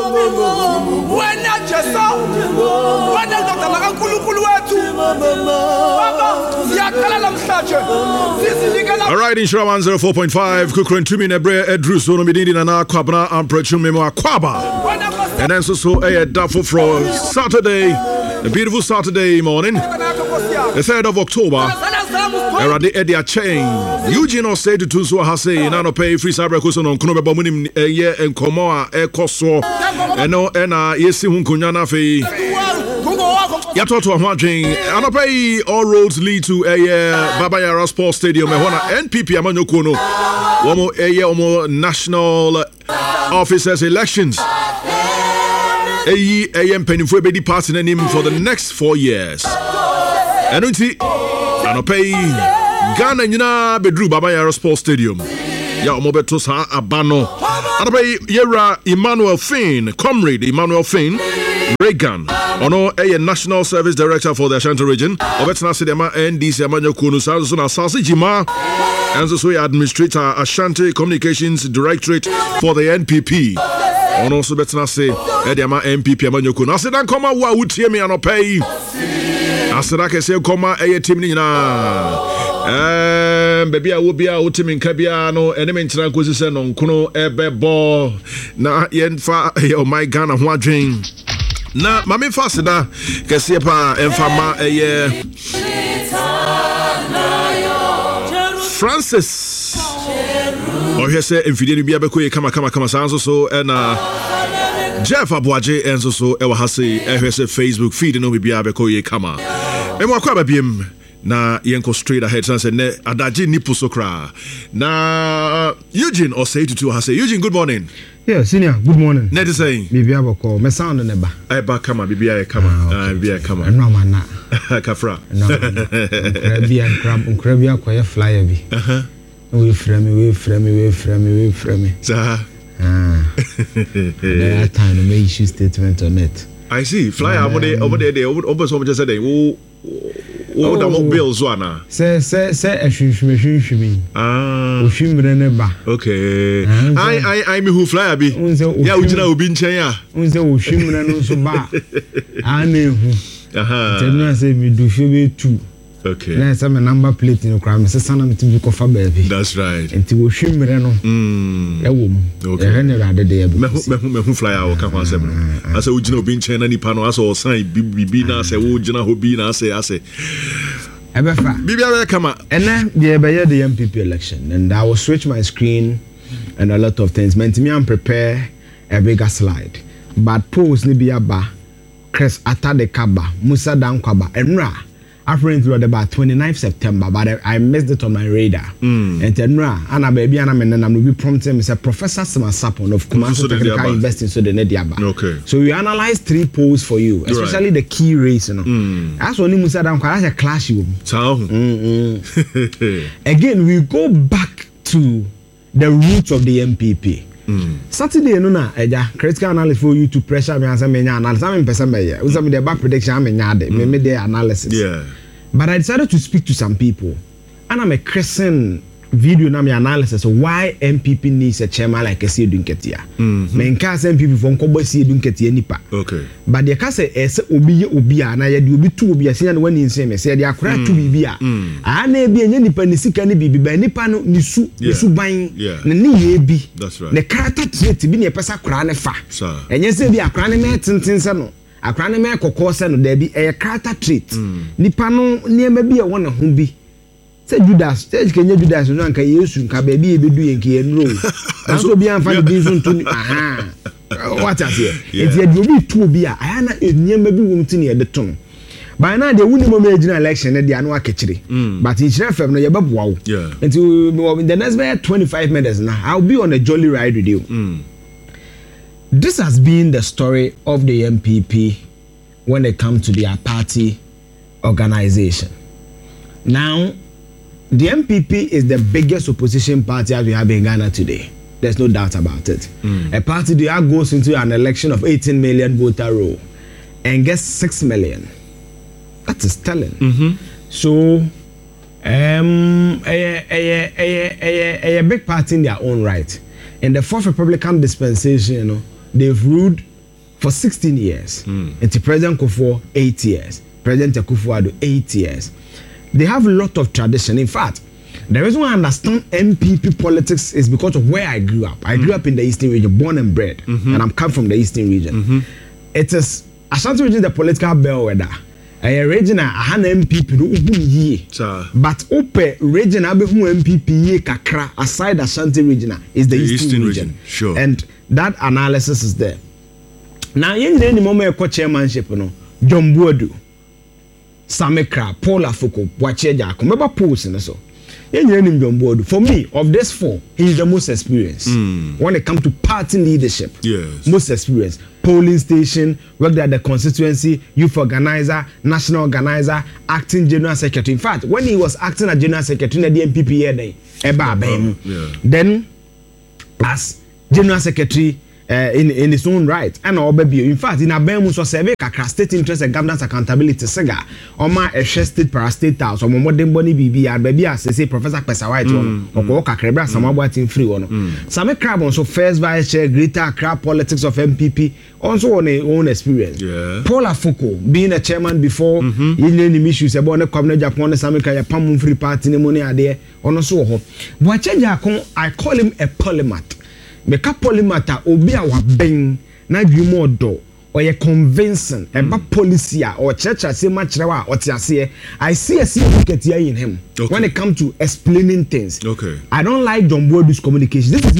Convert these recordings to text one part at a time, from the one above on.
All right, in Shura 104.5, Kukren Tumi Nebre Edrus Onomidini Nana Kwabna Amprechum Memo Kwaba. And then so a Dafo for Saturday, a beautiful Saturday morning, the 3rd of October. Erade Edia Chain, Eugene or say to Tuso Hase, Nano pay free Sabrakuson on Kunoba Bomunim a year and Komoa, a Koso, and no Ena, Yesi Hunkunyana Fe. Yato to Amajin, and pay all roads lead to a Babayara Sports Stadium, NPP Amanyo Kono, Womo a year national officers elections. AM Penny for Bedi Party and him for the next 4 years. And we see. And pay Ghana Nina Bedru Babayara Sports Stadium. Ya Mobetos ha Abano. And pay Yera Emmanuel Finn, comrade Emmanuel Finn, Reagan, Ono a National Service Director for the Ashanti region. Obetna Sidema NDC Amanyo Kunu Sazuna Sasi Jima, and so Administrator Ashanti Communications Directorate for the NPP. Ono so betna say Ediama NPP Amanyo Kunu. Asidan koma wa utie me anopay. Asirake se koma eye team ni na baby a wo bia wo team nka bia no ene me ntina kosi se no nkono ebebo na yenfa oh my Ghana ho adwen na mame fa seda kese pa emfama eye Francis o hese emfidie bia bekoye kama sanso so na Jeff Abuaje enso so ewa hase ehwese Facebook feed no bibia bekoye kama emo akwa biem na yenko straight ahead say ne adaje nipo so kra na Eugene or say to hase Eugene good morning. Yeah, senior, good morning. Net is saying bibia boko me sound ne ba ba kama bibia kama bibia kama no mana kafra no bibia krabia koye flyer bi we frame that time to make issue statement on it. I see. Fly over there. Over so much just say, oh, the mobile zona. Say, a shimmy. Ah, neba. Okay. I me who fly be. Yeah, we know been chaya. Unze o shimmy no so ba. I know. Tell me say me do feel too. Okay. Na some number plate in the crime. Say sana me to cover baby. That's right. Enti wo hwemre no. Okay. E hene rade de me who fly out ka kwa sem no. Asa wo gina obi nchen na nipa no asa o san bibi na asa wo gina hobi na asa ebefa. Bibi awe kama. Ena be be the MPP election and I will switch my screen and a lot of things. Meant me am prepare a bigger slide. But post ni bi aba Chris Atade Kaba, Musa Dankwaba, Enra. Apparently about 29th September, but I missed it on my radar. And Tenra, Anna baby, and I'm be prompting me say Professor Samasapon of Commercial Technical Investing so the Nediaba. Okay. So we analyze 3 polls for you, especially the key race, you know. That's when you said that's a classroom. Again, we go back to the roots of the MPP. Saturday no na eja critical analysis for you to pressure me answer me analysis am person me here we say the back prediction am nyade me the analysis. Yeah, but I decided to speak to some people and I'm a Christian video na me analysis why MPP needs a chairman like Esi Dunketia. Me nka say MPP for nkobo Esi Dunketia nipa. Okay, but they can say ese obi a na ye de obi tu obi ase na when in say me say they akura tu bibi a na bi enye nipa ni sika ni bibi ba nipa no ni su ban na ni ye bi. That's right. The character trait bi na pesa akura ne fa enye say bi akura ne me tenten se no akura ne me kokko se no da bi e character trait nipa no niema bi e wona ho bi. Judas, Kenya Judas, no anka Yesu nka ba bi ebedu yenke enro. Anso bi anfa bi nso nto what as here. Enti e obi tu obi a aya na enyema bi wom ti ne de ton. By now the wuni mo regional election e de anu akechire. But in Chirefem no ye beboa wo. Enti in the next 25 minutes now I'll be on a jolly ride with you. This has been the story of the MPP when it comes to their party organization. Now the MPP is the biggest opposition party as we have in Ghana today. There's no doubt about it. A party that goes into an election of 18 million voter roll and gets 6 million. That is telling. So, a big party in their own right. In the Fourth Republican dispensation, they've ruled for 16 years. It's President Kufuor 8 years. President Akufo-Addo 8 years. They have a lot of tradition. In fact, the reason why I understand MPP politics is because of where I grew up. I grew up in the Eastern region, born and bred, and I'm come from the Eastern region. It is Ashanti region, the political bellwether. A region a han MPP no ye. But ope region abe hu MPP ye kakra aside Ashanti region is the Eastern region. Sure. And that analysis is there. Now yen any moment e chairmanship no John Buadu, Samekra, Paul Afoko, Boakye Jaako, meba polls in so. Yen any John Buadu. For me, of this four, he is the most experienced. When it comes to party leadership, yes, most experienced. Polling station, worked at the constituency, youth organizer, national organizer, acting general secretary. In fact, when he was acting as general secretary in the NPP, then as general secretary in his own right, and all baby. In fact, in Abemu so survey kakra state interest and governance accountability sega oma a state parastatal or modern boni bibi baby as say Professor Pesawait or kakra bra samabwatin free one. Same crab on so first vice chair greater Accra politics of MPP also on a own experience. Paul Afoko being a chairman before in issues about the Communist Japan Samika ya Pam free party ne money ade ono so ho. Boakye Jaako, I call him a polymath. Meka polymata obi a waben na dwumo odo or ye convincing eba policy or church say machrewa or tiase. I see a certificate in him when it comes to explaining things. Okay. I don't like John Buadu's communication. This is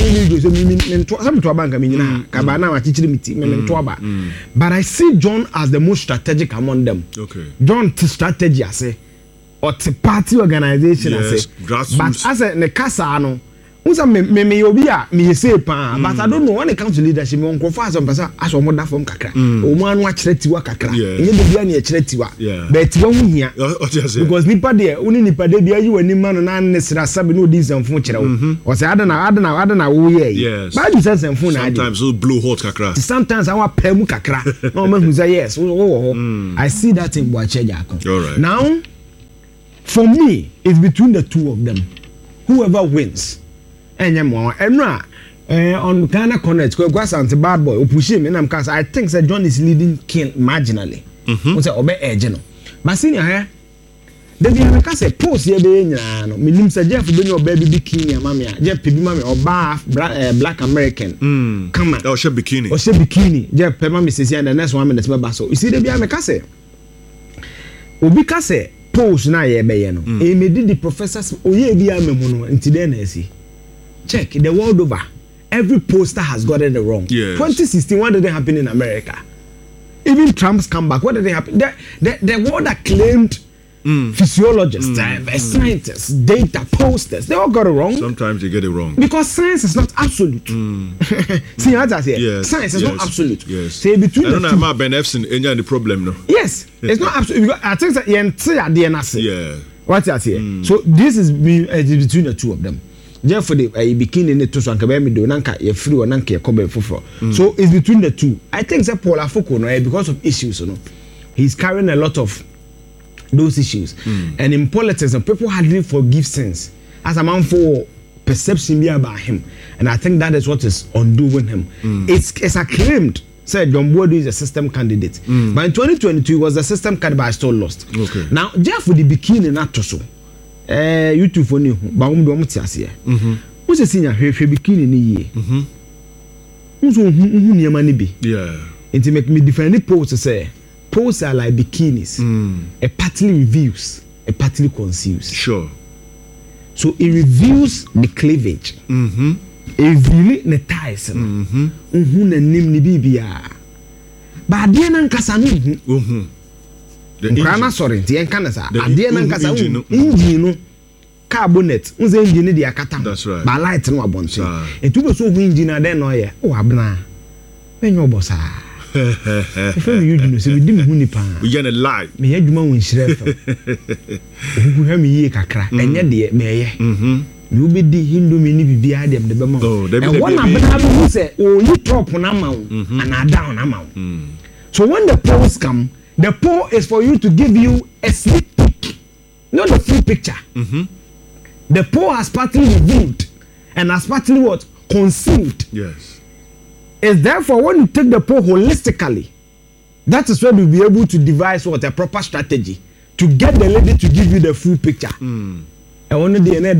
but I see John as the most strategic among them. Okay. John to strategy I say or to party organization I say. But as a nekasa no Usa me obi a me say pa but I don't know when it comes to leadership me onko fa some person as o moda form kakra o mu anu a kiretiwa kakra enye de bia na e kiretiwa but we hu hia because nipa de uni nipa de bia yi wani ma no na ne sra sabe no di sanfo kire o say adana wo ye but you say sanfo na sometimes so blow hot kakra sometimes I want pemu kakra no me hu say yes I see that in Boakye Jaako. All right. Now for me it's between the two of them, whoever wins. On Ghana Connect, because I'm bad boy, push him, and I think that John is leading King marginally. What's a obey agent? But senior here, then you have a post here, no, meaning Jeff being your baby bikini, mamma, Jeff Pibimami or Black American. Come on, or she bikini, Jeff Pemami says, and the next 1 minute, so you see the Biamacase. Ubicase, post na ye bayano. A made the professors, oh, ye be a memono, and today, check the world over. Every poster has gotten it wrong. Yes. 2016, what did it happen in America? Even Trump's comeback, what did it happen? The world acclaimed physiologists, scientists, data posters, they all got it wrong. Sometimes they get it wrong. Because science is not absolute. See what I say? Yes. Science is not absolute. Yes. Say between I don't know about Ben Efson, any the problem, no? Yes. It's not absolute. Because I think that you entire DNA. Yeah. What I say? So this is between the two of them. Therefore, the bikini ne to so anka be me do nanka ye free or nanka ye kobe foforo. So it's between the two. I think that Paul Afoko no because of issues, you know, he's carrying a lot of those issues. And in politics, people hardly forgive sins. As a man for perception be about him, and I think that is what is undoing him. It's acclaimed. Said John Buadu is a system candidate, but in 2022 he was a system candidate, but I still lost. Okay. Now, just for the bikini not to so. YouTube for you, but I'm doing it here. Who's a senior here? Bikini ni ye. Who's who near money be? Yeah. And to make me different posts to say, posts are like bikinis. A partly reveals, a partly conceals. Sure. So it reveals the cleavage. It really the ties. Na nim ni bibia. But then ankasa Nkana sorry ti enka sa ade na nkasa engine no carbonet unze engine de akata ba light no abonche etubo so hu engine ade no ye o abna menyo bosa efe you know se bi hu nipa we get a lie me adwuma won hire fa ogu ha me ye kakra enye de me ye you be di hindu me ni bibia dem de be ma e wona bena bu se o yi top na ma and down na ma so when the polls come, the poll is for you to give you a sneak peek, not the full picture. The poll has partly revealed and has partly what? Conceived. Yes. Is therefore when you take the poll holistically, that is when you'll be able to devise what a proper strategy to get the lady to give you the full picture. I want to yeah.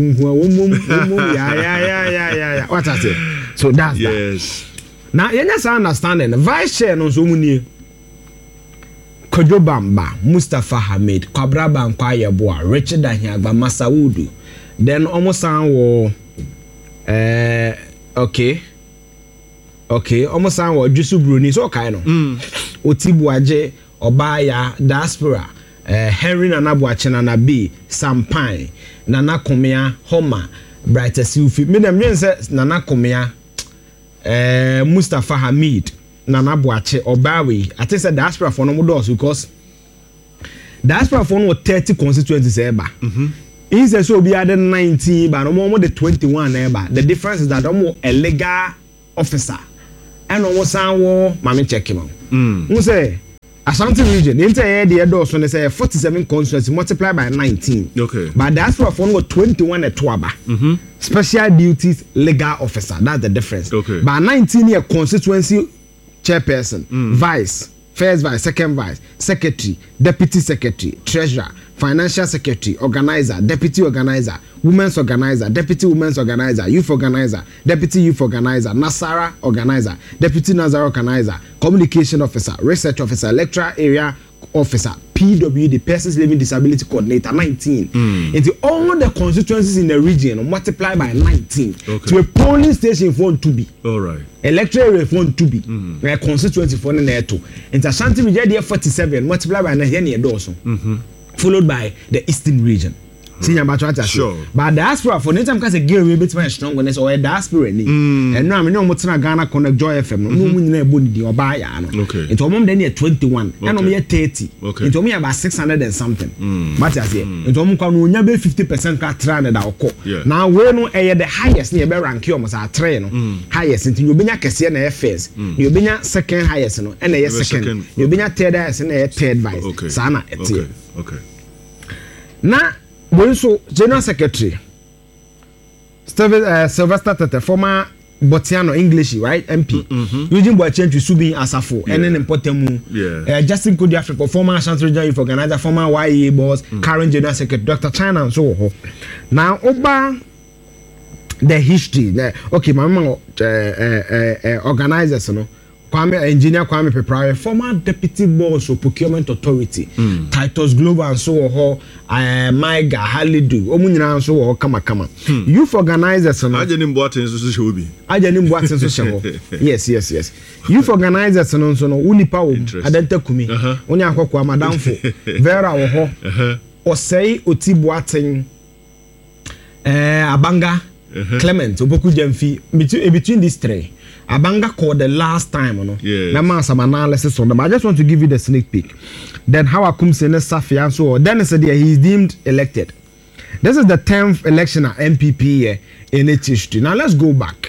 What I say? So that's yes. That. Now you just understanding the vice chair no so many Kojo Bamba, Mustafa Hamid, Kwabra Bankwaya Boa, Richard Ahiagba, Masaudu. Then almost sound okay, almost sound Jusu Bruni, so kind of Otibuaje, Obaya, Diaspora, Henry Nanabuache Nanabi, Sampine, Nana Komea, Homa, Brighter Sufi. Madam says Nana Komea, Mustafa Hamid, Nanabuache, Obawi. I think that Diaspora for no doors because Diaspora for no 30 constituencies ever. He says so be added 19, but no more the 21 ever. The difference is that almost a legal officer. And almost sound war, Mammy check him out. Who say Ashanti region, the entire the doors when they say 47 constituencies multiplied by 19. Okay. But that's for phone 21 at Twaba. Special duties legal officer. That's the difference. Okay. By 19 year constituency chairperson, vice, first vice, second vice, secretary, deputy secretary, treasurer, financial secretary, organizer, deputy organizer, women's organizer, deputy women's organizer, youth organizer, deputy youth organizer, Nasara organizer, deputy Nazara organizer, communication officer, research officer, lecturer area officer, PWD, persons living disability coordinator, 19. Into all the constituencies in the region multiply by 19 to a polling station for 2B. All right. Electoral area for 2B. Where constituency for the 2. Into Ashanti region 47 multiply by 9 followed by the eastern region. Sure. But diaspora for anytime because a girl will be too strong or a diaspora. And now I know what's not Ghana Connect Joy FM. No one body or buy. Okay. It told me 21 and only 30. Okay. It told me about 600 and something. But I say it told me 50% car train and our co. Now we know the highest near rank you must train highest until you be a Cassian first. You be a second highest and a second. You be a third highest and a third vice. Okay. Sana okay. Now also General Secretary Sylvester Tete, former Botiano English, right? MP. Eugene Boachentu to Subi Asafo, and then Impotemu. Justin Kudi Africa, former Ashanti Regional Youth Organizer, former YEA boss, current General Secretary, Dr. China, and so on. Now, over the history, okay, my mama organizers, you know. Engineer Kwame Peprawe, former deputy boss of procurement authority, Titus Global and so on, Maiga Halidu, Omunyina and so on, kama. Youth organizers, yes. Youth organizers, Unipa, Adenta Kumi, Unyakwa, Madame Fo, Vera Oho, Osei Otibuating, Abanga, Clement, Oboku Jemfi, between these three. Abanga called the last time, you know. Yeah. Some analysis on them. I just want to give you the sneak peek. Then how I come say Safi and so on. Then it's he's deemed elected. This is the 10th election at MPP in its history. Now let's go back.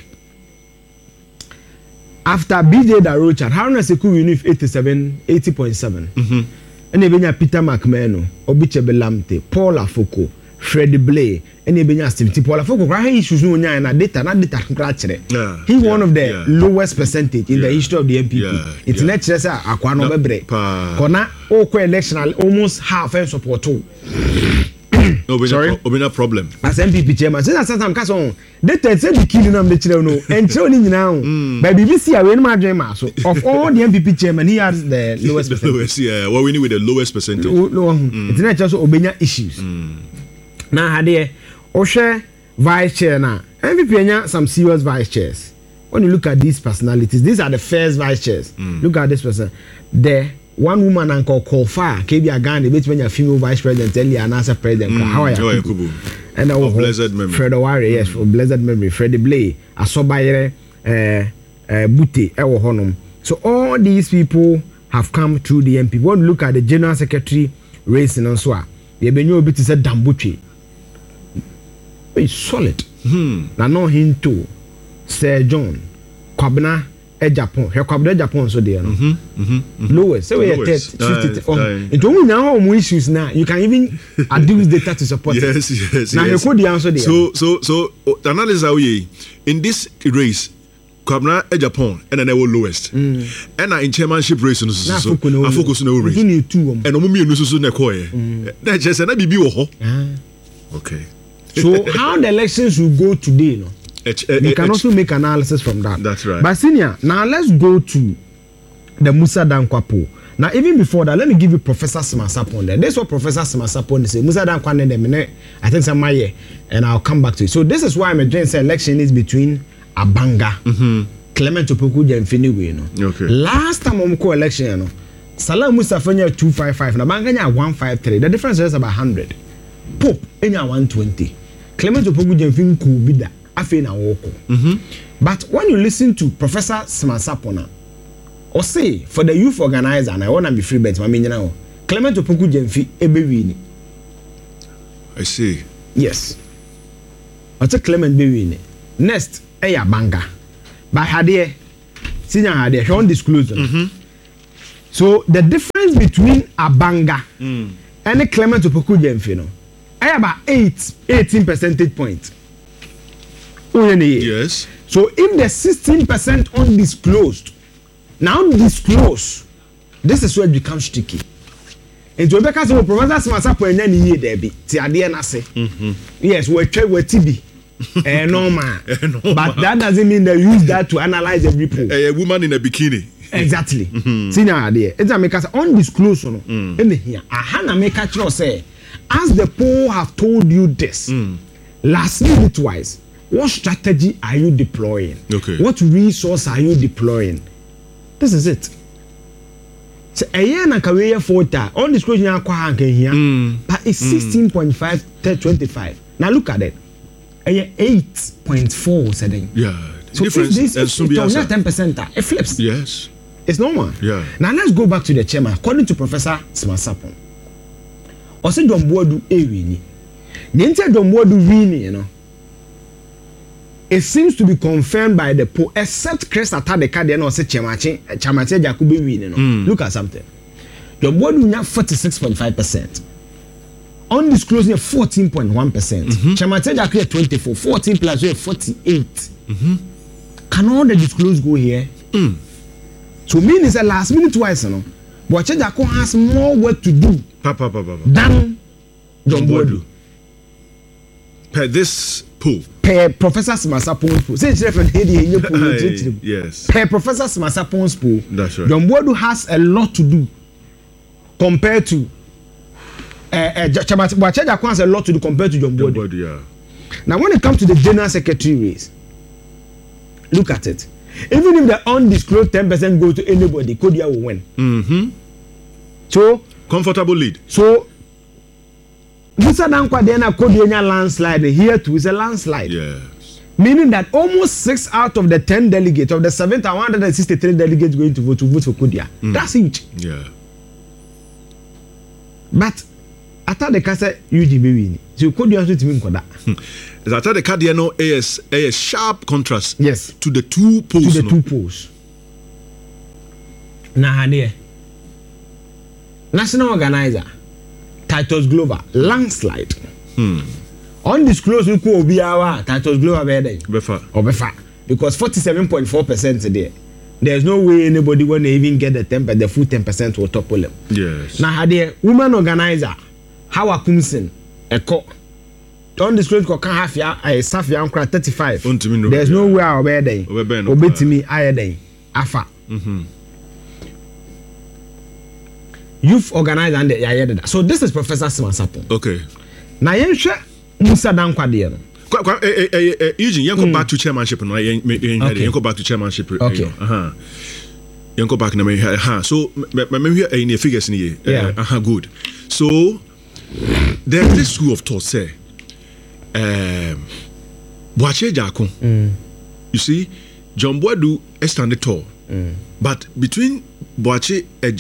After BJ Darochan, Haruna Sekou Unif 80.7. And even Peter McMahon, Obiche Belamte, Paul Afoko, Freddie Blay, and even Steve Paul Afoko. He issues no data, not data. He one of the lowest percentage in the history of the MPP. It's not just a Aquano Bebre. Kona Oko election almost half and support too. Sorry, no problem. As MPP chairman, since I'm casting, they said the killing of the children, and showing now. By BBC, I win my dream. So, of all the MPP chairman, he has the lowest percentage. Yeah, what we need with the lowest percentage. It's not just Obenya issues. Now, Hade, Oshe vice chair now. MPP some serious vice chairs. When you look at these personalities, these are the first vice chairs. Look at this person. There. One woman and called Kofa, KB Agani, between your female vice president, Elia, and answer president. How are you? And of blessed memory. Fred Owari, yes, for blessed memory. Freddie Blay, Asobayere, Buti, Ewo Honum. So all these people have come through the MP. When you look at the general secretary race in Answa, they been able to say Dambuchi. It's solid. Now, no hint to Sir John, Kwabena. Japan, here come Japan so there. Lowest, so we are 50. It only now more issues now. You can even adduce data to support. Yes. Now you could the answer there. So the analysis are we in this race. Kwabena Japan and an lowest. And in chairmanship race, I focus on the race. And Omumi Nusu Nekoye. That's just an ABB. Okay. So, how the elections will go today, no? We can also make analysis from that. That's right. But senior, now let's go to the Musa Dankwa poll. Now, even before that, let me give you Professor Simasapon there. This is what Professor Simasapon said. Musa Dankwa and the I think some year, and I'll come back to it. So this is why I'm saying election is between Abanga, Clement Opoku Jemfini we know. Okay. Last time we go election, you know, Salah Musa Fanya 255, na Banga 153. The difference is about 100. Pope enya 120. Clement Opoku Jemfini kubida. But when you listen to Professor Simasapona, or say for the youth organizer, and I want to be free bet, Clement Opoku Jemfi ebewini. I see. Yes. What's a Clement bewini? Next, Banga. By Hadie, senior Hadie, she won't disclose them. So the difference between Abanga and the Clement Opoku Jemfi, no, about 18 percentage points. Yes. So if the 16% undisclosed, now disclose, this is where it becomes sticky. And to Rebecca said, Professor Simasapo and any year there be Tiadia Nase. Yes, we're TB. Normal. But that doesn't mean they use that to analyze every poll. A woman in a bikini. Exactly. Senior idea. It's a make us undisclosed. In here, a Hannah make a say, as the poll have told you this, last minute twice. What strategy are you deploying? Okay. What resource are you deploying? This is it. So a year na career photo on the screen here, but it's 16.5 to 25. Now look at it. A year 8.4 setting. Yeah. So difference this is 10%. It flips. Yes. It's normal. Yeah. Now let's go back to the chairman. According to Professor Simasapon, also Dombodu Ewini. The entire Dombodu Wini, you know. It seems to be confirmed by the poll, except Chris Atadeka, they know say Chamache Jakubi winning. Look at something. Your board will have 46.5%. Undisclosed 14.1%. Chamache Jakubi 24, 14 plus 48. Can all the disclosed go here? So mean is a last minute twice, no. But Chajako has more work to do than John Bodu. Per this pool. Per Professor Simasapon's pool. Say yes. Per Professor Simasapon's pool. That's right. John Bodu has a lot to do compared to Chamache has a lot to do compared to John Bodu. Yeah. Now when it comes to the general secretary race, look at it. Even if the undisclosed 10% go to anybody, Kodia will win. So comfortable lead. So Musa Dankwa Dena Kodia landslide here too is a landslide. Yes. Meaning that almost 6 out of the 10 delegates of the 7,163 delegates going to vote for Kodia. That's huge. Yeah. But I thought the case UGB win. So Kodia also to mean Koda. I thought the Cadiano a sharp contrast. Yes. To the two polls. To the two polls. Nah, there. National organizer Titus Glover landslide. Undisclosed who will be our Titus Glover Befa because 47.4% there. There's no way anybody want to even get the full 10% will topple them. Yes. Now the woman organizer Hawa Kumsen Eko undisclosed can have ya a Safia 35. There's no way I'll be there. Obey me I day Afa. Youth organizer and the so this is Professor Simasapo. Okay. Now yensha Musa Dankwa de no. Eugene, you go back to chairmanship no. You go back to chairmanship. Okay. You go back na me. So me hear any figures in here. Good. So there's this school of thought say Boache Jako. You see John Boadu stand tall. But between Boache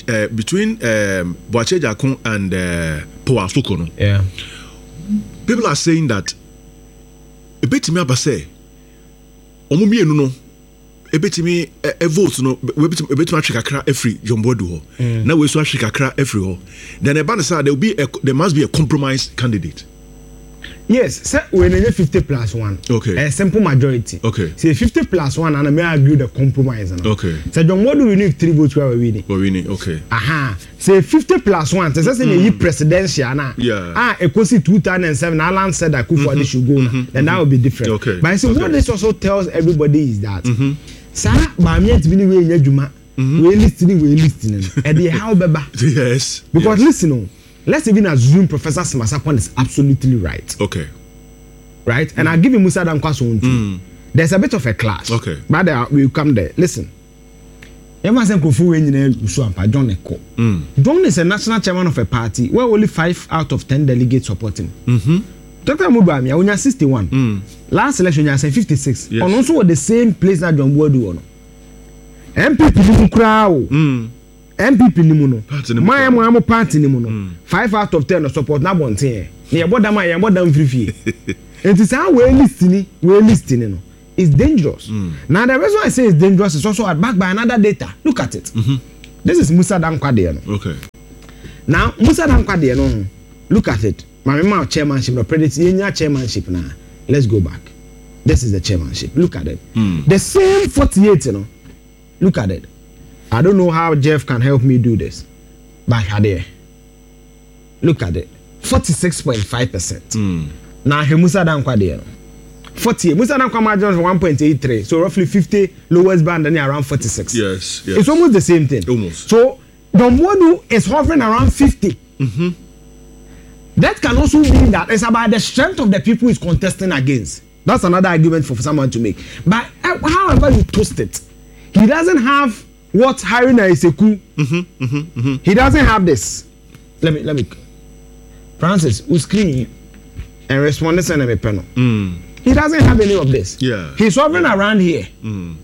Jakun and Poa Fukono, people are saying that a bit me abase omumi enu no e bit me a vote no we bit me kakra every John Boadu ho na we so kakra every ho then there must be a compromise candidate. Yes, say when you 50+1. Okay. A simple majority. Okay. Say 50+1 and I may agree the compromise. Okay. So John, what do we need 3 votes where we winning? We're winning. Okay. Aha. Say 50+1. So that's a presidential now. Yeah. It goes to 2007. Alan said that Kufuor should go. Then that would be different. Okay. But I say what this also tells everybody is that. Sir, but me to be way in Juma. We listening. And the how beba. Yes. Because listen, let's even assume Professor Simasapon is absolutely right. Okay. Right? And I'll give you Musa Dankwaso too. There's a bit of a clash. Okay. But we'll come there. Listen. John is a national chairman of a party where only 5 out of 10 delegates support him. Dr. Mubami, when you're 61, last election you are 56. Yes. And also at the same place that John Boadu on. MPP crowd. MPP nimuno. My party nimuno. 5 out of 10 support na bonten. Ne boda ma ye boda mfrifie. It is how we listening. It's dangerous. Now the reason I say it's dangerous is also backed by another data. Look at it. This is Musa Dankwade. Okay. Now Musa Dankwade, look at it. My chairmanship, no predicting chairmanship now. Let's go back. This is the chairmanship. Look at it. The same 48, Look at it. I don't know how Jeff can help me do this. But here. Look at it. 46.5%. Now Musa Dankwade. 40. Musa Dankwa margin is 1.83. So roughly 50 lowest band and around 46. Yes. It's almost the same thing. Almost. So John Boadu is hovering around 50. That can also mean that it's about the strength of the people he's contesting against. That's another argument for someone to make. But however you twist it, he doesn't have what Haruna Iseku. He doesn't have this. Let me. Francis, who screen and respond to me panel. He doesn't have any of this. Yeah. He's hovering around here. He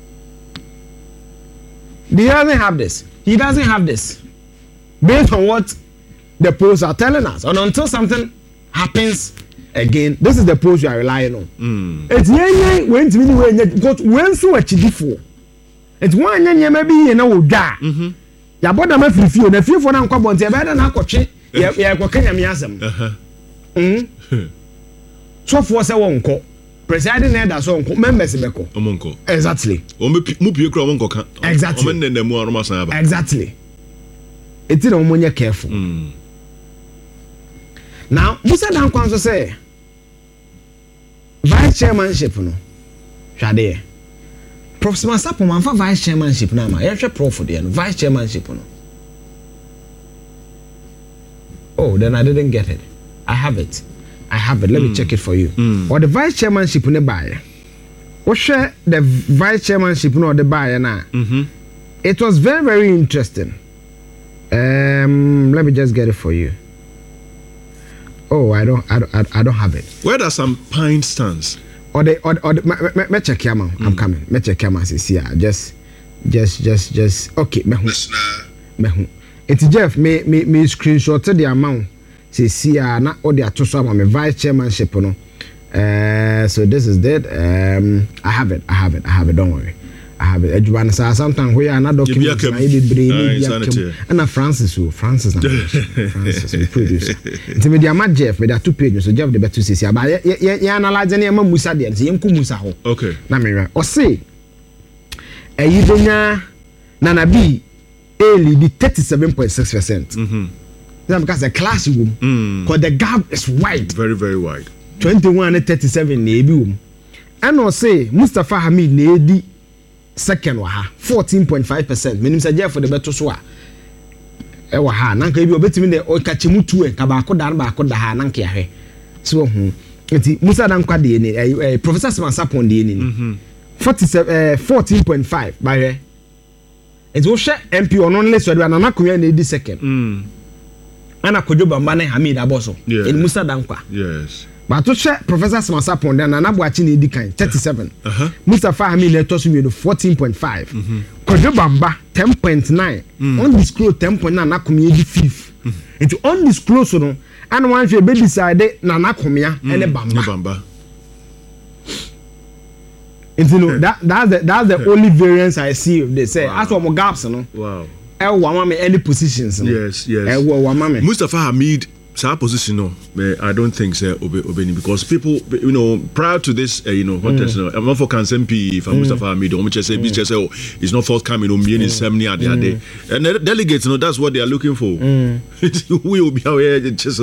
doesn't have this. He doesn't have this. Based on what the polls are telling us. And until something happens again, this is the polls you are relying on. It's when so much before. It's one year maybe you know da. Ya boda ma frifio na frifio na nkwa bonte be da na akotwe ya kwakanya miasem. So for say wonko presiding elder so wonko members beko. Omonko. Exactly. Mu pie kra wonko ka. Exactly. Omenenemu aromasan aba. Exactly. It's no money careful. Now, Musa Dankwa say vice chairmanship no. Hwade. Professor Masapo manfa vice chairmanship na ma. Yehwe prof there no vice chairmanship no. Oh, then I didn't get it. I have it. Let me check it for you. Or the vice chairmanship ne buy. What share the vice chairmanship no the buy na. It was very, very interesting. Let me just get it for you. Oh, I don't have it. Where does some pine stands? Or me check here, man. I'm coming. Me check here, man. See, just. Okay, me. It's Jeff. Me screenshot the amount. See, na all the atoso am my vice chairmanship, no. So this is that. I have it. Don't worry. I have it. Edwan say sometimes we are not documents. I did brain. And Francis we produce. It's me dia Jeff. Me there 2 pages. So Jeff the better say. But you analyze any am Musa there. Say yem ku Musa ho. Okay. Na me o say. Eyidenya Nana B lead 37.6%. Because the classroom, because the gap is wide. Very, very wide. 21 and 37 nebi. And I say Mustafa Hamid needi second waha 14.5%. Meaning say for the better so. Waha nanka ebi obetimi de o kachimu tu e kabako dan ba ko da ha nanka ya hwe. So enti Musa Dankwa de ni Professor Simasapon de ni 14.5 by it will share MP on only so do anana ko needi second. Ana Kojo Bamba na Hamid Aboso in Musa Dankwa. Yes. But to share Professor Simasapon then Nana Boachi needi kan 37. Mustafa Hamid let us 14.5. Kojo Bamba 10.9. Undisclosed 10.9 na komedi 5th. It undisclosed no and one fe be decide na komia and Bamba. And you know that's the only variance I see if they say as for gaps no. Wow. Any positions. Yes. Mustafa Hamid So position, no, I don't think so. Obeni, because people, prior to this, contest, I'm not for Kansempi. If I'm Mustafa Hamid, it's not forthcoming. And the delegates, that's what they are looking for. We will be aware. There's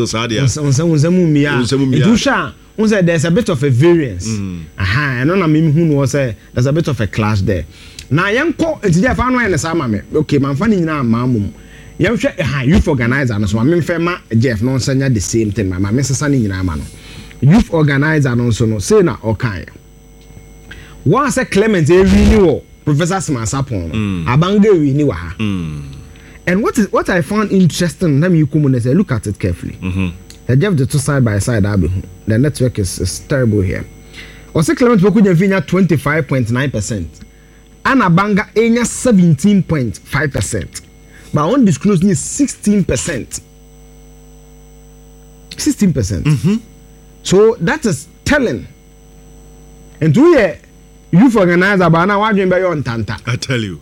a bit of a variance. I don't know who was there's a bit of a clash there. Now, young call it's Jeff and the summer. Okay, my funny now, mamma. Youth organizer, and so I'm Fema Jeff non send the same thing. My Mrs. Sunny in Amano. Youth organizer, and also no say na okay. Once a Clement, a renewal, Professor Smasapon, Abange renewal. And what I found interesting, let me say, look at it carefully. Jeff the two side by side, the network is terrible here. Also, Clement Bokuja Vinya 25.9%, and Abanga Enya 17.5%. But undisclosed is 16%. 16%. So that is telling. And 2 years, youth organizer, but now I'm on Tanta. I tell you.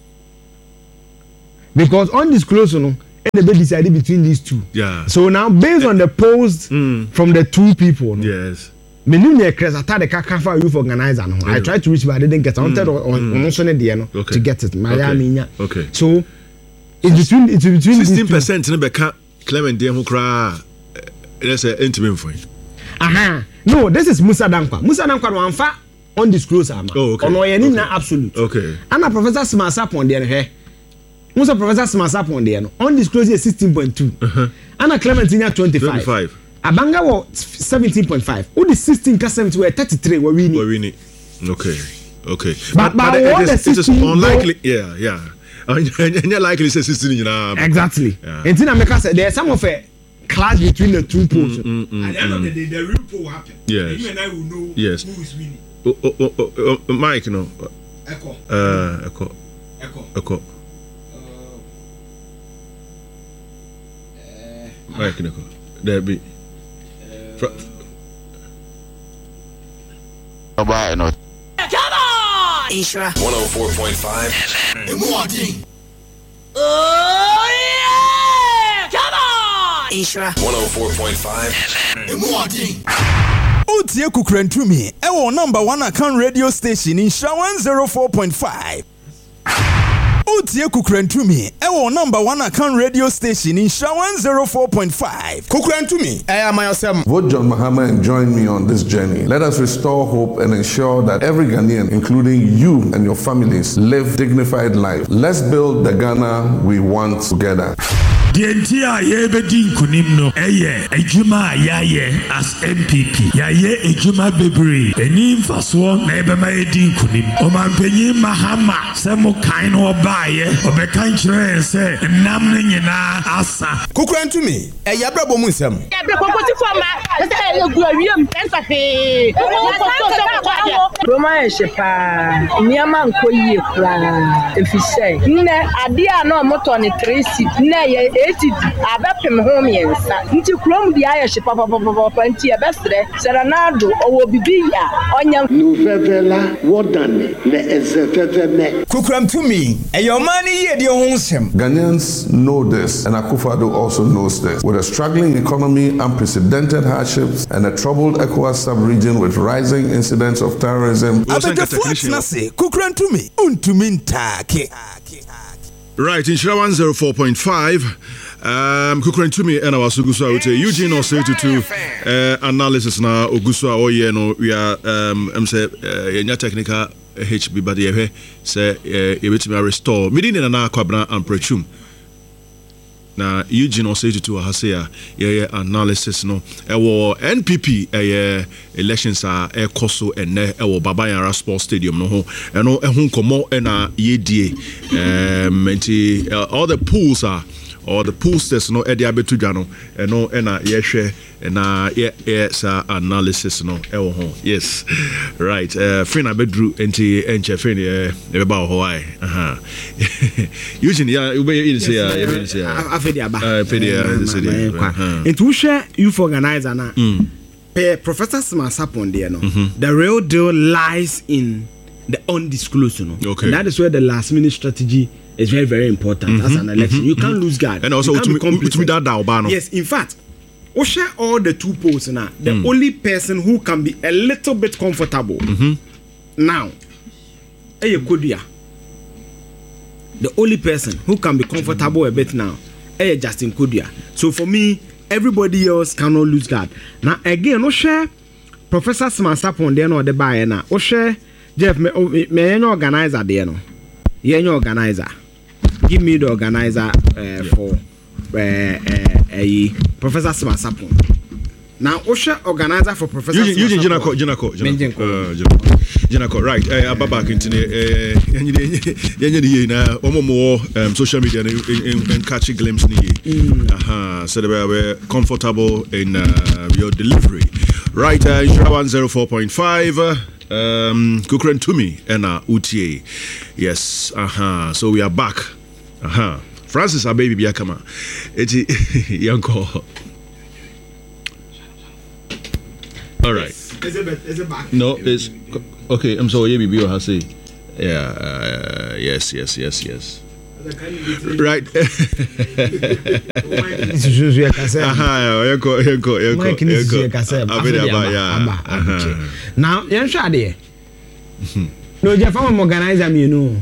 Because undisclosed, anybody decided between these two. Yeah. So now, based on the post from the two people, yes. I youth organizer. I tried to reach, but I didn't get. I wanted to get it. Miami. Okay. So it's between 16% in the Clement Demo cry. Let's say intimate for you. No, this is Musa Dankwa. Musa Dankwa one fa undisclosed. Oh, okay. Okay. Absolute. Okay. And a Professor Smasa on the other. Musa Professor Smasa on the other. Undisclosed is 16.2. And a Clementina 25. Abanga was 17.5. All the 16 customers were 33 were winning. Okay. But it is unlikely. Yeah. And you're likely to say 16. Exactly. And then I said there's some of a clash between the two poles. At the end of the day, the real poll will happen. Yes. And you and I will know who is winning. Mike, no. Echo. Mike, no. There be. Come on! Isra 104.5. Oh yeah! Come on! Isra 104.5. Utie Kukrentumi, ewo number 1 account radio station in Isra 104.5. Utie Kukrentumi, ewo number 1 account radio station in Isra 104.5. Kukrentumi, I am myself. Vote John Mahama and join me on this journey. Let us restore hope and ensure that every Ghanaian, including you and your families, live dignified life. Let's build the Ghana we want together. The entire Yebedin Kunimno, Ejuma Yaye as MPP. Yaye Ejuma Bebri, Enim Faswa, Nebema Edin Kunim, Oman Penny Mahama, Samo Kaino Baye, Obekantre, say, Namnina Asa. Kukrentumi, Yabra Bomusam. Roma Shepa, Niaman Koye, if you say, Adia no Motoni Tracy, Nay. Abapem home yensa nti krom di ayehye papa nti ebesre serenado owo bibiya onya novela wodane le ezefefeme Kukrentumi eyomani ye de ho nsem. Ghanaians know this, and Akufo-Addo also knows this. With a struggling economy, unprecedented hardships, and a troubled ECOWAS sub-region with rising incidents of terrorism. Kukrentumi untuminta. Right, in Shira 104.5, Kukrentumi and our Sugusa would say Eugene or say to analysis now Ogusa or no we are say technical HB but say a restore meeting in an aquabra and prechum. Na Eugene or say to Hasea analysis no NPP elections are Koso and Babayara Sports Stadium no and komo and ye all the pools are or the poolsters no Eddie Abetujano and no and yeshe and analysis no yes right Frina Bedru enti enche Frina about Hawaii Eugene it will share youth organizer na Professor Smasapon there no the real deal lies in the undisclosed okay. And that is where the last minute strategy is very, very important as an election. You can't lose guard. And also, to me that yes, in fact, share all the 2 poles now. The only person who can be a little bit comfortable now, Kodua. The only person who can be comfortable a bit now, Justin Kodua. So for me, everybody else cannot lose that. Now again, no share Professor Smansapon there no the buy na. O share Jeff me organizer there no. Yenyo organizer. Give me the organizer for Professor Smansapon. Now Osha organizer for Professor Eugene Jinako right ababa kintine yenye na omomo social media and catch a glimpse ni so they were comfortable in your delivery right Insura 104.5 Kukren Tumi and UTA yes so we are back Francis Ababy Biakama eti yanko. All right. Is it back? No, it's okay. I'm sorry, baby. You have say, yeah, yes. Right. Now, you're sure there. No, Jeff, I'm organizer me, you know.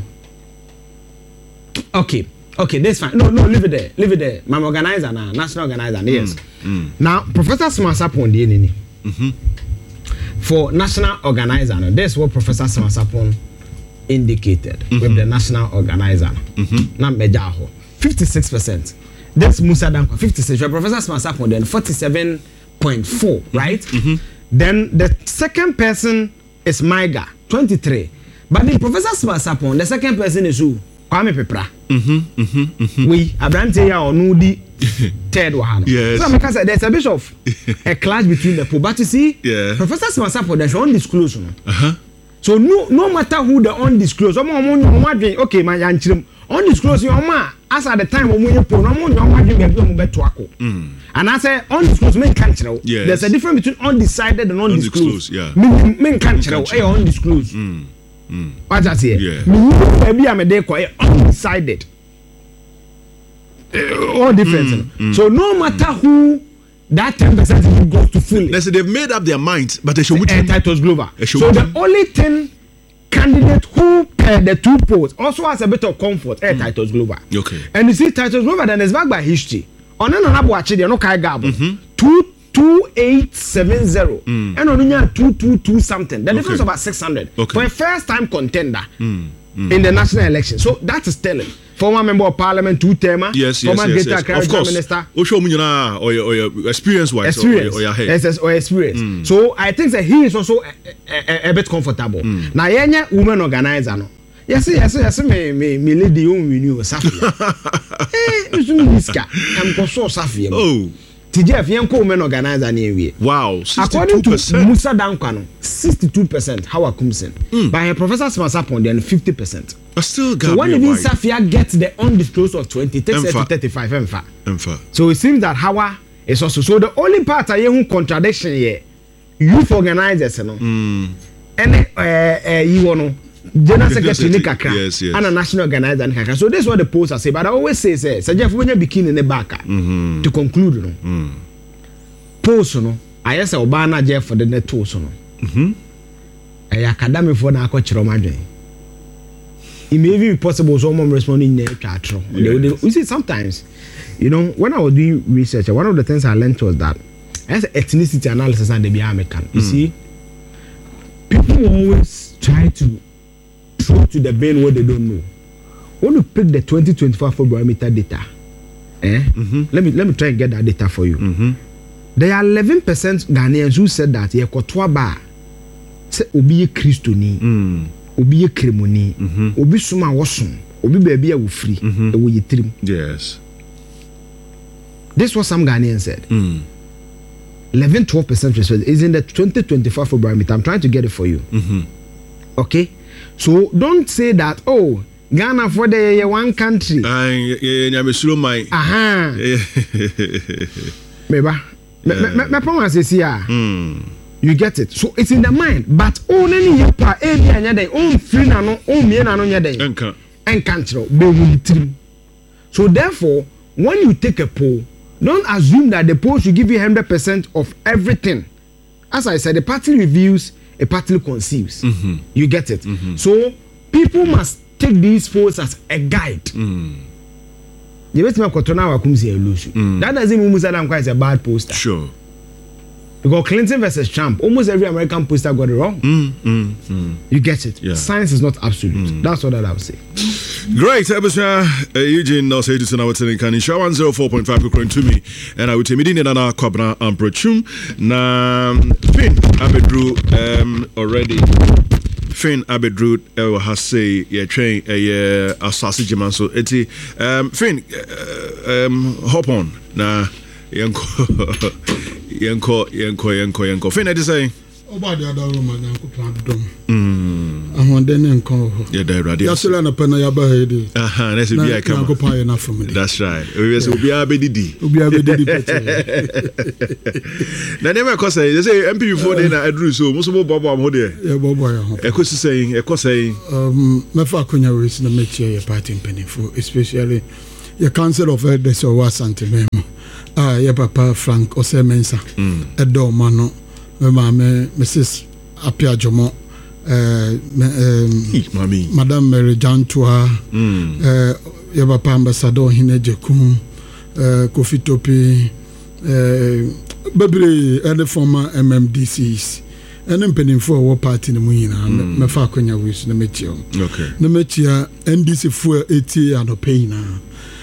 Okay, that's fine. No, leave it there. I'm organizer now, national organizer. Yes. Now, Professor Smansapon, the for national organizer, that's what Professor Smansapon indicated with the national organizer. Now, 56%. That's Musa Danko, 56. Professor Smansapon then 47.4, right? Then the second person is Maiga, 23. But the Professor Smansapon, the second person is who? Kwame Pepra. We Abrante ya onudi third one. Yes. So because there's a bit of a clash between the two. But you see, Professor Smansapon, there's undisclosed. So no matter who the undisclosed, okay, my yanchim undisclosed your ma as at the time when you put and I say undisclosed men can't know. There's a difference between undecided and undisclosed. Men can't know. Undisclosed. What I say? Maybe I'm a day quite undecided. All different. So no matter who that 10% goes to fully. They say they've made up their minds, but they should win. Titus Glover. So the only thing candidate who paired the 2 polls also has a bit of comfort. Titus Glover. Okay. And you see Titus Glover then is back by history. On an actually no kai gab. 2870 and on 222 something. The difference about 600 for a first time contender in the national election. So that is telling. Former member of parliament, 2-termer. Yes. Of course. Minister. Or your experience wise. Or experience. So I think that he is also a bit comfortable. Now, yenya woman organizer no. Yes, me lady you renew Safia. I'm so Safia. Oh. TGF Yanko women organizer near. Wow, 62%. According to Musa Dankano, 62% how Kumsen. By Professor Smansapon, then 50%. But still, so when even Safia gets the undisclosed of 20, takes it to 35. So it seems that Hawa is also so the only part I hear contradiction here. Youth organizers, you know, and you know. General Secretary Nikaka and a national organizer Nikaka. So that's what the posts say. But I always say, Jeff, when you begin in the back to conclude, post, I ask Obana Jeff for the net toast. A academic for now, coach Romadre. It may be possible someone responding in the chat. You see, sometimes, you know, when I was doing research, one of the things I learned was that as ethnicity analysis and the American, you see, people always try to throw to the vein what they don't know. When you pick the 2025 barometer data, let me try and get that data for you. There are 11% Ghanaians who said that ye kotwa ba se obi ye Christoni, obi ye kremoni, obi suma wosun, obi baby ye free, e wo yitrim. Yes. This is what some Ghanaians said. 11-12% respect is in the 2025 barometer. I'm trying to get it for you. Okay. So don't say that, oh, Ghana for the one country. My promise is here. You get it. So it's in the mind. But only your pa own free no own me no nyade. So therefore, when you take a poll, Don't assume that the poll should give you 100% of everything. As I said, the party reviews, a party conceives. You get it? So people must take these polls as a guide. That doesn't mean Musa is a bad poster. Sure. Because Clinton versus Trump, almost every American poster got it wrong. You get it? Yeah. Science is not absolute. That's what I would say. Great. Eugene no say to now telling can show 104.5 according to me. And I would say medina na kwabna amprochum na Finn Abedru already. Finn Abedru has say ye train asasi jiman so eti Finn hop on na Yenko. Finn, I say. About the other woman, Uncle Plandom. I'm on the name call. Yeah, that's a lot of Penayaba. That's a big occupy enough from it. That's right. We will be a BDD. We'll be a BDD. Now, never cause they say MP before then I drew so most of Bob, I'm here. Yeah, Bob, I could say, Mefakunya is the mature your party in Penny for, especially your council of elders or was Antimemo. Your papa Frank Osemensa, Edo Mano. Mama, Mrs. Apia Jomo, Madame Mary Jantua, Yabapa Ambassador Hinejekun, Kofi Topi, Babri, and the former MMDCs, and then penning for war party in the Muina, Mefakonya wish the Metio. Okay. The Metia, NDC for 80 and a pay now.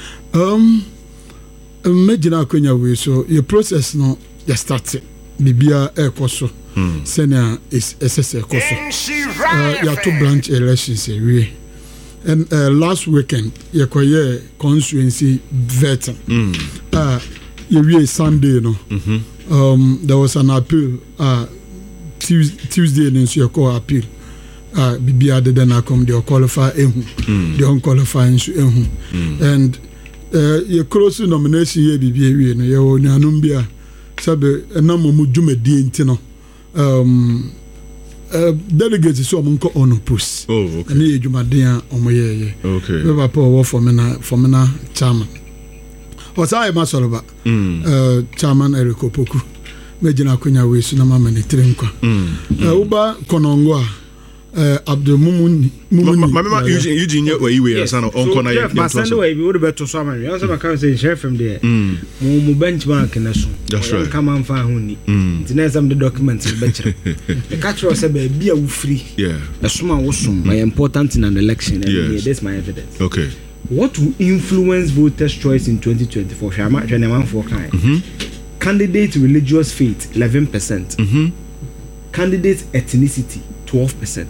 Imagine Konya wish, so your process no, you started. Bibia Ekoso, Senior is SS Ekoso. You have 2 branch elections and last weekend, you acquired constituency veteran. You Sunday, no. There was an appeal. Tuesday, and you call appeal. Bibia didn't come. They qualify. They don't qualify. And your close nomination here, Bibia, you know, sabe enamomu djumedi ntino delegates so monko on post okay ni djumaden omoyeye okay we papa wo formina chairman osai masoloba chairman Eric Opoku mejina kunya we su na mama ni trenkwa uba konongo Abdul Mumuni mama Eugene we iwe sana onko na ye basando we bi would better so man you say can say share from there mu benchmark na so that's right come am fa huni ntina some the documents be kire the catch us be bia wo free esuma wo sum my important in an election and this my evidence okay what will influence voters choice in 2024 shama man for kind candidate religious faith 11% candidate ethnicity 12%.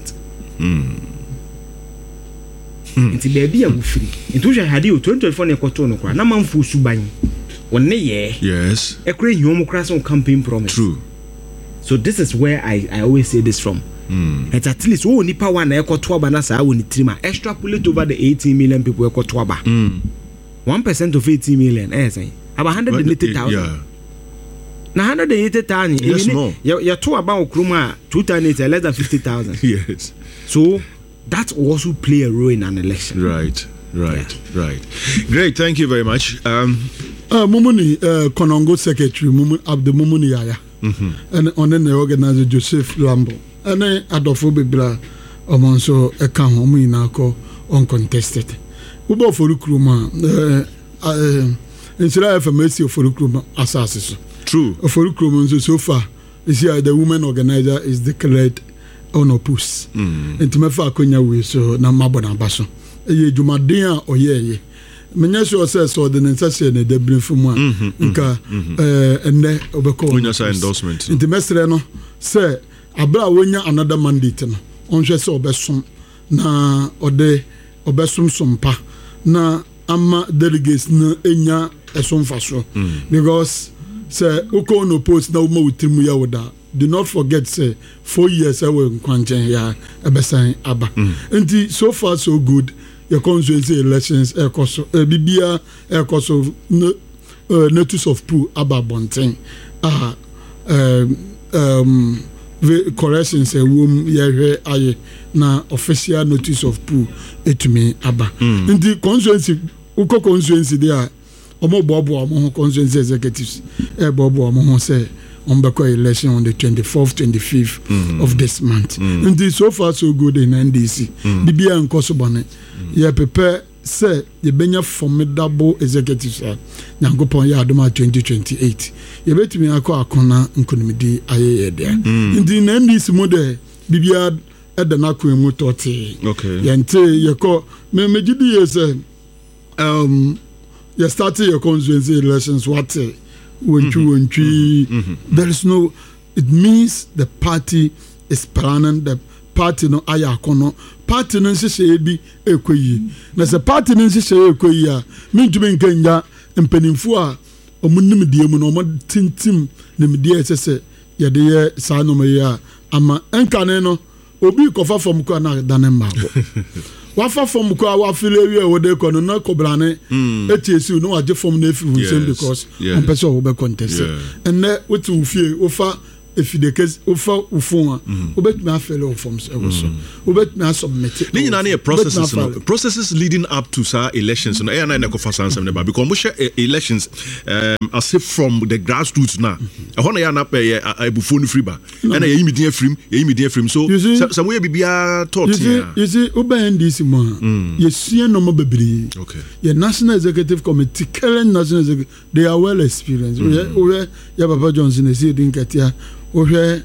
Inti baby a free. Into she had you 2024 ne kwato no kwa na manfo suban. Wonne ye. Yes. E kure hiom kra so campaign promise. True. So this is where I always say this from. It's at least nipa one na e kwato aba na sa woni trima extrapolate over the 18 million people e kwato aba. 1% of 18 million say about 180,000. Yeah. Na 180,000 yes, no. You're two about Kruma 2,000 less than 50,000. Yes. So that also play a role in an election. Right. Great, thank you very much. Mumuni Konongo Secretary Abdul Mumuni Yaya. And on the organizer Joseph Lambo. And then Adolfo Bibla Omonso Ekan Omuinako uncontested. Ubo for Kruma Insira FMC for Kruma Assassin. True. For so far, you see, the women organizer is declared unopposed. And to me, Fakonya we so na mabona baso. Ye Jumadea or ye. Menyesho says ordinance and the bring from one. Nka and the obeko. Endorsement. In the mesreno say abra wenya another mandate no. Onhwe se obesom na ode obesom sompa na ama delegates na enya esomfaso because say uko no post na uma witimu ya woda. Do not forget say 4 years awe nkwanchen ya ebesan aba. Nti so far so good. Your constituency elections ekoso bibia ekoso notice of pool aba bonten corrections wom yehwe aye na official notice of pool etumi aba. Nti constituency uko constituency there omo bobo omo constituency executives bobo omo say on election on the 24th 25th of this month. And so far so good in NDC. Bibia and Kosobane. Yeah, prepare say the benya formidable executives Nyankopon ya adoma 2028. You bet me akona nkonimidi aye there. In the NDC mode bibia edana ko emu tote. Okay. Yente yeko me gidi ye say you started your constituency elections what there is no, it means the party is planning, the party no ayakono party no se bi ekoyi na se party no se ekoyi a mintumi nkanya mpanimfo a omunim die mu no mo tintim nimdie se ye de ye sa no me ya ama enkane no obi kofa fom ko na danemma wafa fom ko wa file wi wo de ko no na kobrane etiesu no waje fom na efi hu because on person wo be contest and what you feel ofa if the case ofa ufon obet me afele o forms e so obet me submit ni na na processes leading up to sa elections no e na ko fa sansem ne ba because mo share elections as if from the grassroots na e hono ya na pe ebufo no free ba e na ye imidien free so some way bibia talk you see oben this man you see no mo bebri okay your national executive committee current national executive they are well experienced we ya Papa Johnson e see din katia me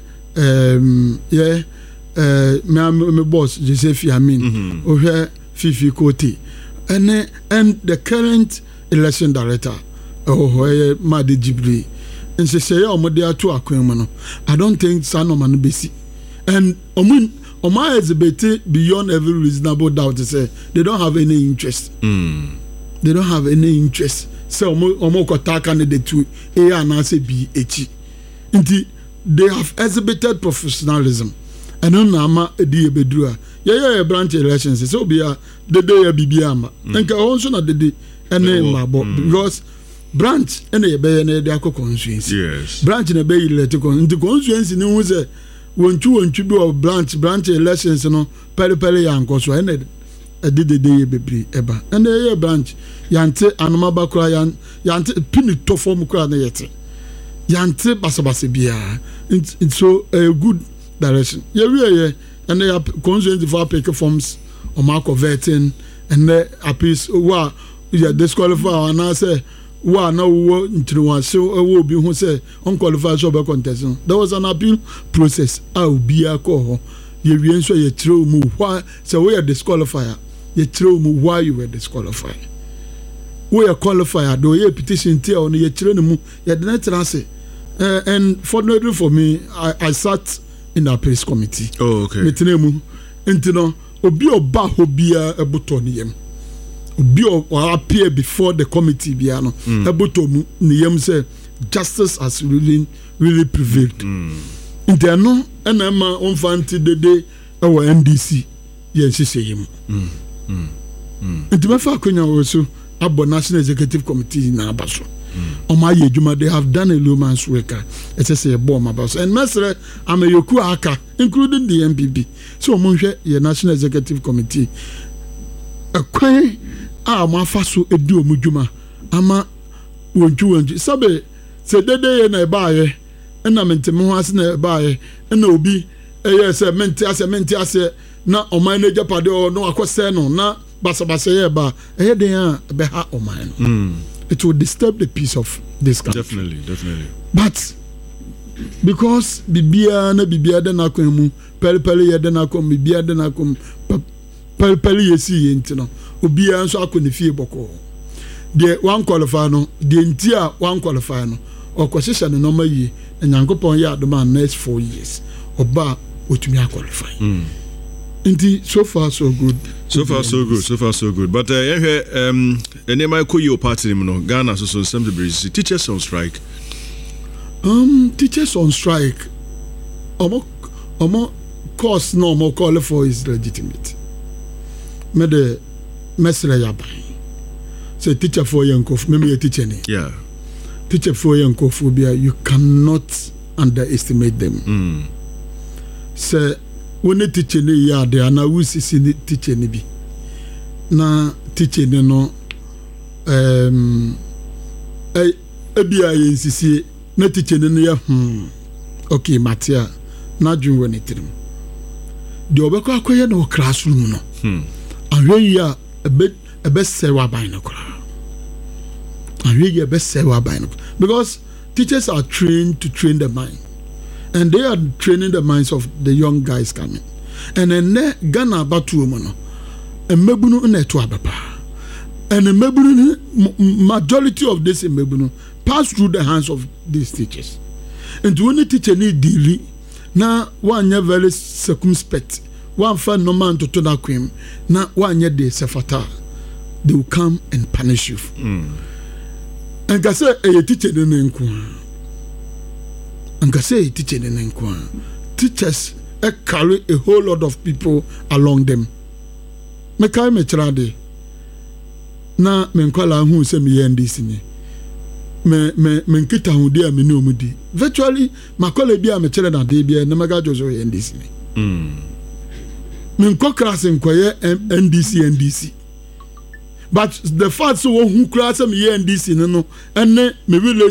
boss Joseph Yamin Fifi Koti and the current election director Madi Jibri and say omodia to akwemo I don't think Sanoman besi and Oma is beyond every reasonable doubt to say they don't have any interest. They don't have any interest. So omo kota candidate to A and say B H. They have exhibited professionalism. And no nama edi bedrua. Yeah branch elections. So be the day bibiama. And also not the day because branch and a bay and a constituency. Yes. Branch and a bay electrical into constituency no say when you do branch elections no pere yanko so and a did the day baby eba. And the branch yante anoma bakra yante pin to form kra na yete. Yante basabase bia. It's so a good direction. Yeah, and they are constituency for pick forms or mark of vetting and they appease who disqualify and I say wa na wo ntino so wo bi hu say unqualified job contest. There was an appeal process obi akọ ye wie nso ye throw mu why say we are disqualifier ye throw mu why you were disqualified we are qualifier do ye petition tie on ye throw mu ye de na trance and fortunately for me I sat in the appeals committee. Oh okay metinemu ntino obi oba hobia ebuto ni yem obi or appear before the committee biano ebuto ni yem say justice has really prevailed interno enema onfanti dede ewo NDC ye sise yem ntime fa konya wo so abo national executive committee na abaso Omaye Juma, they have done a lawman's work. It's a bomb about and Mesre Amayoku Aka, including the MPP. So Monche, your National Executive Committee. A quay ma faso edu omujuma ama wonju sabe se dede na baaye na menteme ho ase na baaye na obi se mente ase na oman na japade o no akose no na basabase ye ba den a be ha oman no. It will disturb the peace of this country. Definitely. But because bibia de na kwemu pelpele ye de na kom bibia de na kom pelpele yesi ye ntino obia nso akoni fie boko de one qualify no de ntia one qualify no okwosesha no normal yi enyankopon ya adoma next 4 years oba otumi qualify. Indeed, so far so good. So far so good. But my co party no Ghana so assembly teachers on strike. Teachers on strike. Omo course no more call for is legitimate. Me the mesra yabai. Say teacher for yankof, maybe a teacher ni. Yeah. Teacher for yankophobia, you cannot underestimate them. Say when a teacher ni ya de ana wusisi ni teacher ni bi na teacher ni no ebia yensisie na teacher ne ya okay Matia na dwun woni tirim de obekọ akoye na classroom no ahwe ya ebe sewa ban no kra ahwe ya ebe sewa ban no because teachers are trained to train the mind and they are training the minds of the young guys coming and then Ghana batu mo no emebunu na eto abapa and emebunu majority of this emebunu pass through the hands of these teachers and when the teacher need deal na one very circumspect one fan no man to na kwem na one de sefata they will come and punish you and ka say a teacher de nko and ka say teacher de nko teachers carry a whole lot of people along them me kai me trade na me nkwala hu se me yendisi ni me nkita hu dia me ni omudi virtually makola bia me kire na de bia na maga jojo yendisi ni me nko class nkoye NDC but the fact so who class me yendisi no ene me